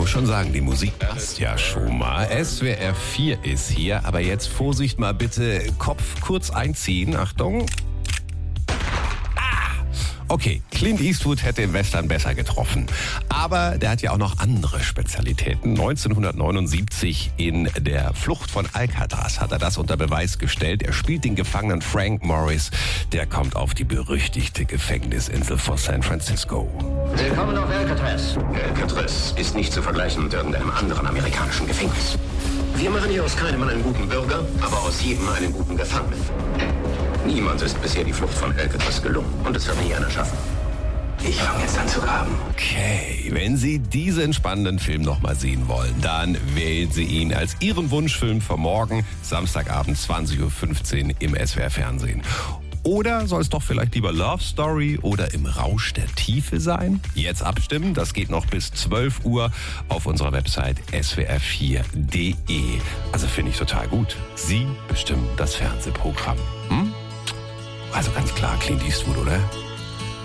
muss schon sagen, die Musik passt ja schon mal. SWR 4 ist hier, aber jetzt Vorsicht mal bitte, Kopf kurz einziehen. Achtung. Okay, Clint Eastwood hätte im Western besser getroffen. Aber der hat ja auch noch andere Spezialitäten. 1979 in der Flucht von Alcatraz hat er das unter Beweis gestellt. Er spielt den Gefangenen Frank Morris. Der kommt auf die berüchtigte Gefängnisinsel vor San Francisco. Willkommen auf Alcatraz. Alcatraz ist nicht zu vergleichen mit irgendeinem anderen amerikanischen Gefängnis. Wir machen hier aus keinem einen guten Bürger, aber aus jedem einen guten Gefangenen. Niemand ist bisher die Flucht von Alcatraz gelungen und es wird nie einer schaffen. Ich fange jetzt an zu graben. Okay, wenn Sie diesen spannenden Film nochmal sehen wollen, dann wählen Sie ihn als Ihren Wunschfilm für morgen, Samstagabend 20.15 Uhr im SWR Fernsehen. Oder soll es doch vielleicht lieber Love Story oder Im Rausch der Tiefe sein? Jetzt abstimmen, das geht noch bis 12 Uhr auf unserer Website swr4.de. Also finde ich total gut. Sie bestimmen das Fernsehprogramm. Also ganz klar Clint Eastwood, oder?